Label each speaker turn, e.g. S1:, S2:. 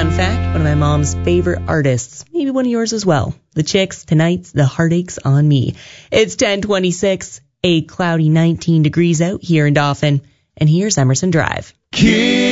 S1: Fun fact, one of my mom's favorite artists, maybe one of yours as well. The Chicks, tonight's The Heartaches on Me. It's 10:26, a cloudy 19 degrees out here in Dauphin. And here's Emerson Drive.